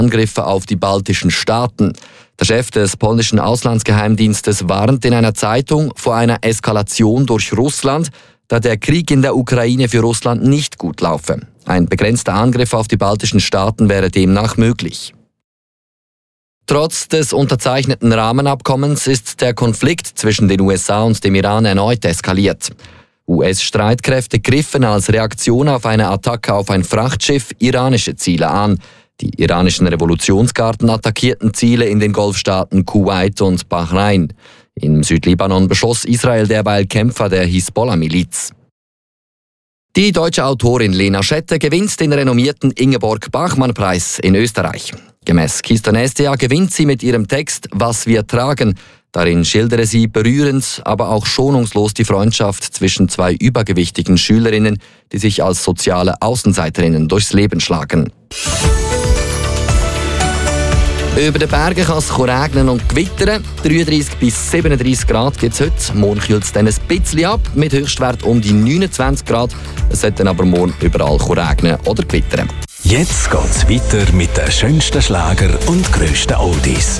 Angriffe auf die baltischen Staaten. Der Chef des polnischen Auslandsgeheimdienstes warnt in einer Zeitung vor einer Eskalation durch Russland, da der Krieg in der Ukraine für Russland nicht gut laufe. Ein begrenzter Angriff auf die baltischen Staaten wäre demnach möglich. Trotz des unterzeichneten Rahmenabkommens ist der Konflikt zwischen den USA und dem Iran erneut eskaliert. US-Streitkräfte griffen als Reaktion auf eine Attacke auf ein Frachtschiff iranische Ziele an. Die iranischen Revolutionsgarden attackierten Ziele in den Golfstaaten Kuwait und Bahrain. Im Südlibanon beschoss Israel derweil Kämpfer der Hisbollah-Miliz. Die deutsche Autorin Lena Schette gewinnt den renommierten Ingeborg-Bachmann-Preis in Österreich. Gemäss Kista Nestia gewinnt sie mit ihrem Text »Was wir tragen«. Darin schildere sie berührend, aber auch schonungslos die Freundschaft zwischen zwei übergewichtigen Schülerinnen, die sich als soziale Außenseiterinnen durchs Leben schlagen. Über den Bergen kann es regnen und gewittern. 33 bis 37 Grad gibt es heute. Morgen kühlt es dann ein bisschen ab, mit Höchstwert um die 29 Grad. Es sollte aber morgen überall regnen oder gewittern. Jetzt geht's weiter mit den schönsten Schlager und grössten Oldies.